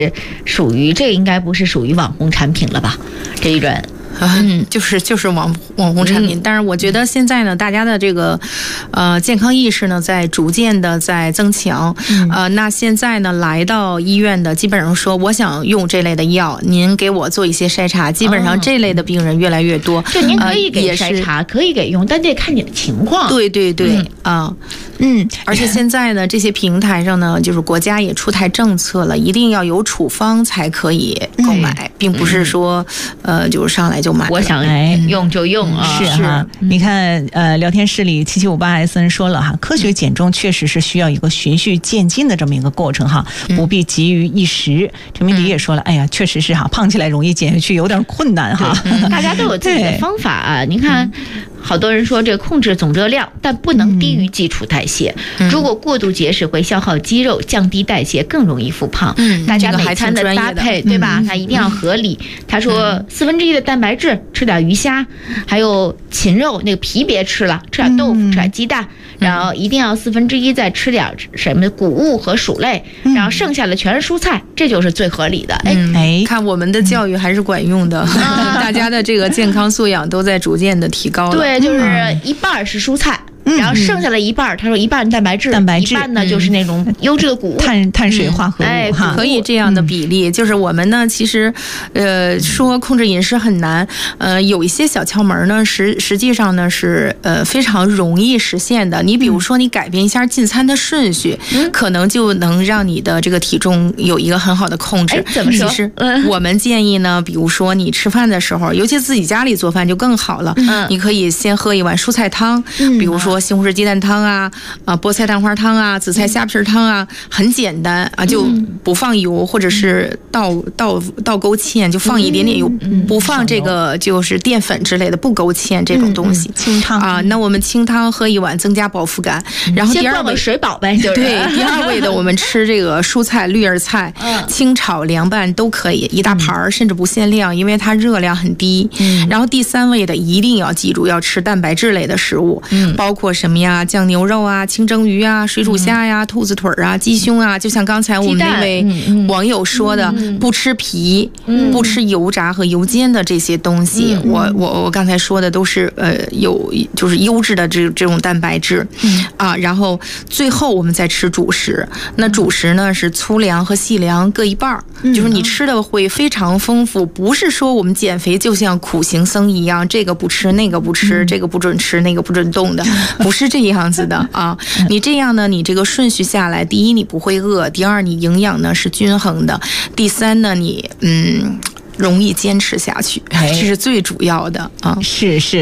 属于这应该不是属于网红产品了吧？这一轮。 就是网红产品，但是我觉得现在呢，大家的这个健康意识呢在逐渐的在增强。那现在呢来到医院的基本上说我想用这类的药，您给我做一些筛查，基本上这类的病人越来越多。 就您可以给筛查，可以给用，但得看你的情况。 对对对，而且现在呢这些平台上呢，就是国家也出台政策了，一定要有处方才可以购买，并不是说就是上来就买了。 我想用就用啊。 是哈，你看聊天室里7758S说了哈，科学减重确实是需要一个循序渐进的这么一个过程哈，不必急于一时。陈明迪也说了，哎呀，确实是哈，胖起来容易减下去有点困难哈。 大家都有自己的方法啊，您看。好多人说这控制总热量，但不能低于基础代谢。如果过度节食会消耗肌肉，降低代谢，更容易复胖。大家每餐的搭配，对吧？它一定要合理。他说1/4的蛋白质，吃点鱼虾，还有禽肉那个皮别吃了，吃点豆腐，吃点鸡蛋，然后一定要1/4再吃点什么谷物和薯类，然后剩下的全是蔬菜，这就是最合理的。 看我们的教育还是管用的，大家的这个健康素养都在逐渐的提高了。 对，就是一半是蔬菜。然后剩下的一半，他说一半蛋白质，一半呢就是那种优质的谷物， 碳水化合物哈， 可以这样的比例。就是我们呢，其实说控制饮食很难，有一些小窍门呢，实际上呢是非常容易实现的。你比如说，你改变一下进餐的顺序，可能就能让你的这个体重有一个很好的控制。 怎么说？ 其实我们建议呢，比如说你吃饭的时候，尤其自己家里做饭就更好了。你可以先喝一碗蔬菜汤，比如说西红柿鸡蛋汤啊，菠菜蛋花汤啊，紫菜虾皮汤啊，很简单啊，就不放油，或者是倒勾芡，就放一点点油，不放这个就是淀粉之类的，不勾芡这种东西。 清汤啊，那我们清汤喝一碗，增加饱腹感。然后第二位水饱呗，就是对，第二位的我们吃这个蔬菜、绿叶菜，清炒、凉拌都可以，一大盘儿，甚至不限量，因为它热量很低。然后第三位的一定要记住要吃蛋白质类的食物，包括什么呀？酱牛肉啊，清蒸鱼啊，水煮虾呀，兔子腿啊，鸡胸啊，就像刚才我们那位网友说的，不吃皮，不吃油炸和油煎的这些东西。我刚才说的都是有就是优质的这种蛋白质啊。然后最后我们再吃主食，那主食呢是粗粮和细粮各一半，就是你吃的会非常丰富，不是说我们减肥就像苦行僧一样，这个不吃那个不吃，这个不准吃那个不准动的，不是这样子的啊。你这样呢，你这个顺序下来，第一你不会饿，第二你营养呢是均衡的，第三呢你容易坚持下去，这是最主要的啊。 是。